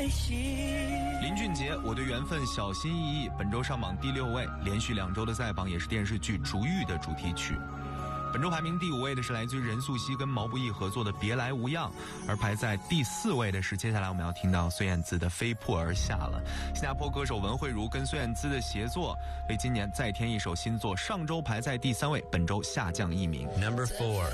开心。 林俊杰，我对缘分小心翼翼，本周上榜第6位，连续2周的再榜，也是电视剧《逐玉》的主题曲。本周排名第5位的是来自于任素汐跟毛不易合作的《别来无恙》，而排在第4位的是接下来我们要听到孙燕姿的《飞瀑而下》了。新加坡歌手文慧茹跟孙燕姿的协作，为今年再添一首新作，上周排在第3位，本周下降1名。 Number 4